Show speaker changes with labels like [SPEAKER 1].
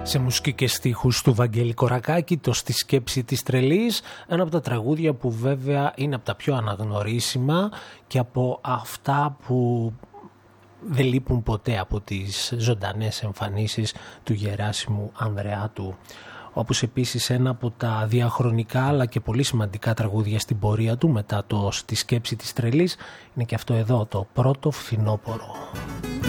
[SPEAKER 1] Σε μουσική και στίχους του Βαγγέλη Κορακάκη, το «Στη σκέψη της τρελής», ένα από τα τραγούδια που βέβαια είναι από τα πιο αναγνωρίσιμα και από αυτά που δεν λείπουν ποτέ από τις ζωντανές εμφανίσεις του Γεράσιμου Ανδρεάτου. Όπως επίσης ένα από τα διαχρονικά αλλά και πολύ σημαντικά τραγούδια στην πορεία του μετά το «Στη σκέψη της τρελής» είναι και αυτό εδώ, το «Πρώτο φθινόπωρο».